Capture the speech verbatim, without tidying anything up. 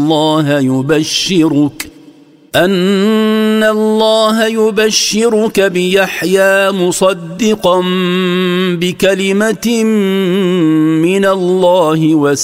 الله يبشرك أن الله يبشرك بيحيى مصدقا بكلمة من الله وسيدنا